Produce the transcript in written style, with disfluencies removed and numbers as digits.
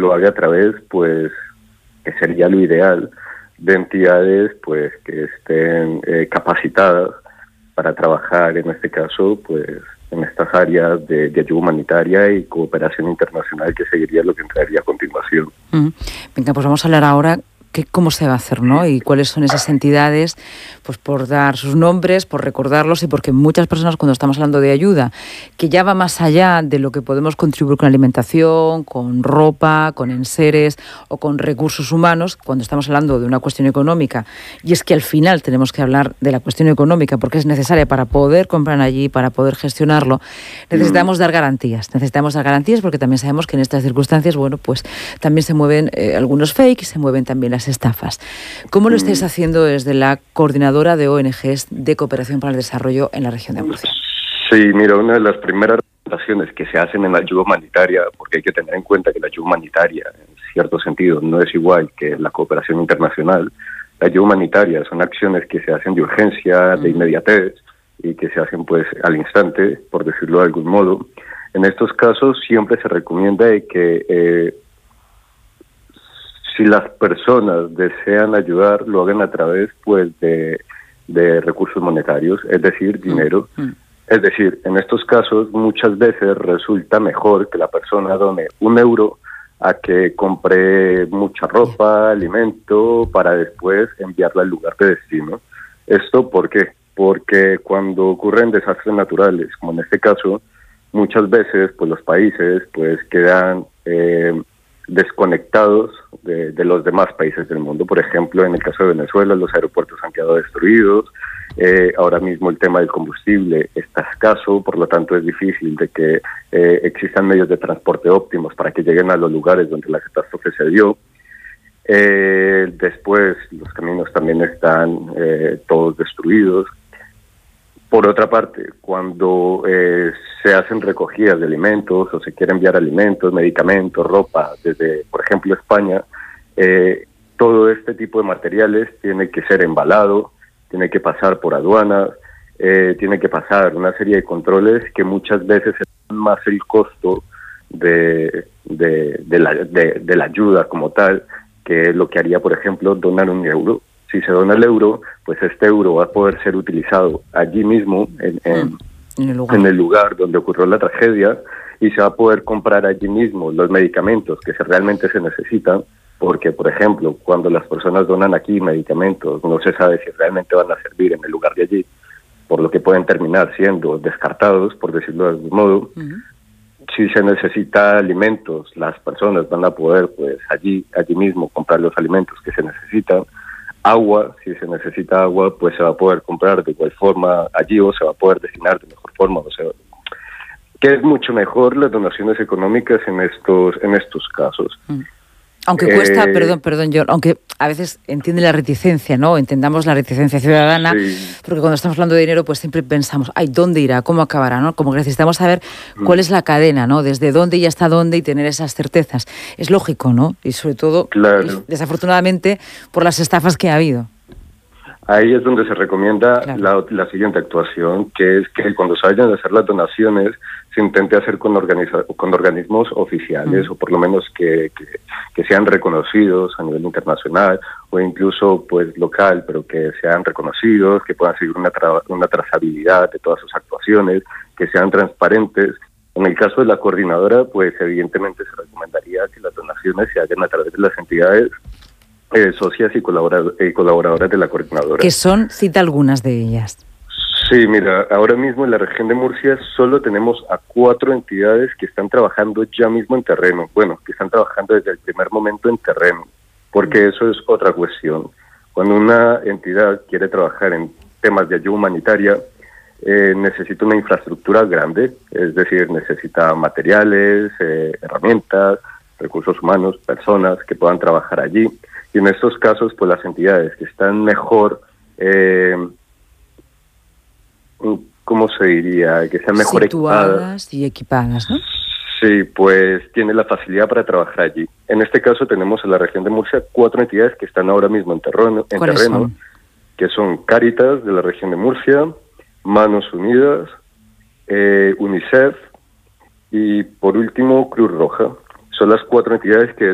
lo haga a través, pues, que sería lo ideal, de entidades pues que estén capacitadas para trabajar, en este caso, pues en estas áreas de ayuda humanitaria y cooperación internacional, que seguiría lo que entraría a continuación. Venga, pues vamos a hablar ahora cómo se va a hacer, ¿no? Y cuáles son esas entidades, pues por dar sus nombres, por recordarlos, y porque muchas personas, cuando estamos hablando de ayuda, que ya va más allá de lo que podemos contribuir con alimentación, con ropa, con enseres o con recursos humanos, cuando estamos hablando de una cuestión económica, y es que al final tenemos que hablar de la cuestión económica porque es necesaria para poder comprar allí, para poder gestionarlo, necesitamos dar garantías porque también sabemos que en estas circunstancias, bueno, pues también se mueven algunos fake y se mueven también las estafas. ¿Cómo lo estáis haciendo desde la coordinadora de ONGs de cooperación para el desarrollo en la región de Murcia? Sí, mira, una de las primeras recomendaciones que se hacen en la ayuda humanitaria, porque hay que tener en cuenta que la ayuda humanitaria, en cierto sentido, no es igual que la cooperación internacional. La ayuda humanitaria son acciones que se hacen de urgencia, de inmediatez, y que se hacen pues al instante, por decirlo de algún modo. En estos casos siempre se recomienda que si las personas desean ayudar, lo hagan a través pues de recursos monetarios, es decir, dinero. Es decir, en estos casos muchas veces resulta mejor que la persona done €1 a que compre mucha ropa, alimento, para después enviarla al lugar de destino. ¿Esto por qué? Porque cuando ocurren desastres naturales, como en este caso, muchas veces pues los países pues quedan desconectados de los demás países del mundo. Por ejemplo, en el caso de Venezuela, los aeropuertos han quedado destruidos. Ahora mismo el tema del combustible está escaso, por lo tanto es difícil de que existan medios de transporte óptimos para que lleguen a los lugares donde la catástrofe se dio. Después los caminos también están todos destruidos. Por otra parte, cuando se hacen recogidas de alimentos o se quiere enviar alimentos, medicamentos, ropa desde, por ejemplo, España, todo este tipo de materiales tiene que ser embalado, tiene que pasar por aduanas, tiene que pasar una serie de controles que muchas veces es más el costo de la ayuda como tal, que es lo que haría, por ejemplo, donar €1. Si se dona el euro, pues este euro va a poder ser utilizado allí mismo, en el lugar donde ocurrió la tragedia, y se va a poder comprar allí mismo los medicamentos que realmente se necesitan, porque, por ejemplo, cuando las personas donan aquí medicamentos, no se sabe si realmente van a servir en el lugar de allí, por lo que pueden terminar siendo descartados, por decirlo de algún modo. Si se necesita alimentos, las personas van a poder, pues, allí mismo comprar los alimentos que se necesitan. Agua, si se necesita agua, pues se va a poder comprar de igual forma allí, o se va a poder destinar de mejor forma. O sea, que es mucho mejor las donaciones económicas en estos casos. Aunque cuesta, perdón, John, aunque a veces entiende la reticencia, ¿no? Entendamos la reticencia ciudadana, sí. Porque cuando estamos hablando de dinero, pues siempre pensamos, ay, ¿dónde irá? ¿Cómo acabará? ¿No? Como que necesitamos saber cuál es la cadena, ¿no? Desde dónde y hasta dónde, y tener esas certezas. Es lógico, ¿no? Y sobre todo, claro, desafortunadamente, por las estafas que ha habido. Ahí es donde se recomienda, claro, la siguiente actuación, que es que cuando se vayan a hacer las donaciones, se intente hacer con organismos oficiales, o por lo menos que sean reconocidos a nivel internacional, o incluso pues local, pero que sean reconocidos, que puedan seguir una trazabilidad de todas sus actuaciones, que sean transparentes. En el caso de la coordinadora, pues evidentemente se recomendaría que las donaciones se hagan a través de las entidades socias y colaboradoras de la coordinadora. Que son, cita algunas de ellas. Sí, mira, ahora mismo en la región de Murcia solo tenemos a 4 entidades que están trabajando ya mismo en terreno. Bueno, que están trabajando desde el primer momento en terreno, porque eso es otra cuestión. Cuando una entidad quiere trabajar en temas de ayuda humanitaria, necesita una infraestructura grande, es decir, necesita materiales, herramientas, recursos humanos, personas que puedan trabajar allí. Y en estos casos, pues las entidades que están mejor, ¿cómo se diría? Que están mejor situadas y equipadas, ¿no? Sí, pues tiene la facilidad para trabajar allí. En este caso tenemos en la región de Murcia 4 entidades que están ahora mismo en terreno, que son Cáritas de la región de Murcia, Manos Unidas, UNICEF y por último Cruz Roja. Son las 4 entidades que